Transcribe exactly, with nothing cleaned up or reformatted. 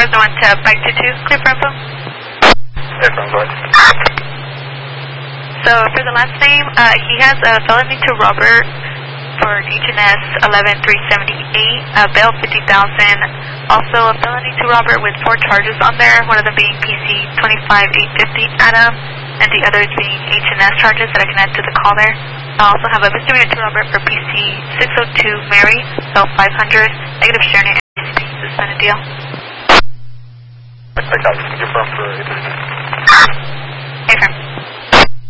was the one to bike two two, clear for info. Clear for info. So for the last name, uh, he has a felony to Robert for H N S eleven three seventy-eight, uh, bail fifty thousand. Also a felony to Robert with four charges on there, one of them being P C twenty-five eight fifty Adam, and the others being H N S charges that I can add to the call there. I also have a misdemeanor to Robert for P C six oh two Mary, bail five hundred, negative sharing and suspended deal. I got you. Confirm for eight thirty. Hey, firm.